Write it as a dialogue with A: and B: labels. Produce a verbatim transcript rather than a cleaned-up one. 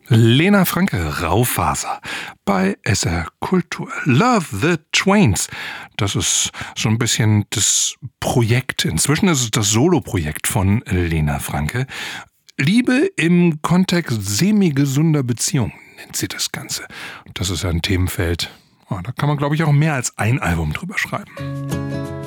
A: Lena Franke, Raufaser bei S R Kultur. Love the Twains. Das ist so ein bisschen das Projekt. Inzwischen ist es das Soloprojekt von Lena Franke. Liebe im Kontext semi-gesunder Beziehungen nennt sie das Ganze. Das ist ein Themenfeld, oh, da kann man, glaube ich, auch mehr als ein Album drüber schreiben.